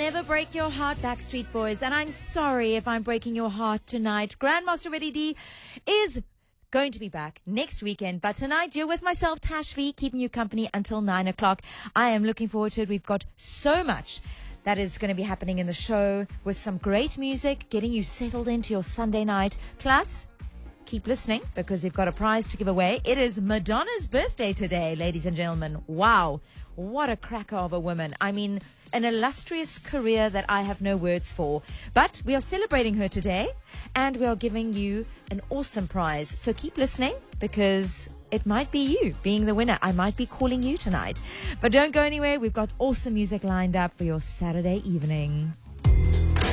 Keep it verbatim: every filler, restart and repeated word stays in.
Never Break Your Heart, Backstreet Boys. And I'm sorry if I'm breaking your heart tonight. Grandmaster Reddy D is going to be back next weekend. But tonight, you're with myself, Tash V, keeping you company until nine o'clock. I am looking forward to it. We've got so much that is going to be happening in the show with some great music, getting you settled into your Sunday night. Plus, keep listening because we've got a prize to give away. It is Madonna's birthday today, ladies and gentlemen. Wow. What a cracker of a woman. I mean, an illustrious career that I have no words for. But we are celebrating her today and we are giving you an awesome prize. So keep listening because it might be you being the winner. I might be calling you tonight. But don't go anywhere. We've got awesome music lined up for your Saturday evening.